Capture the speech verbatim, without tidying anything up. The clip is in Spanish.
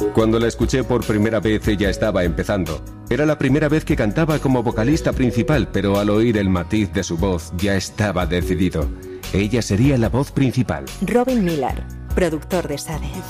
Cuando la escuché por primera vez, ella estaba empezando. Era la primera vez que cantaba como vocalista principal, pero al oír el matiz de su voz ya estaba decidido. Ella sería la voz principal. Robin Millar, productor de Sade.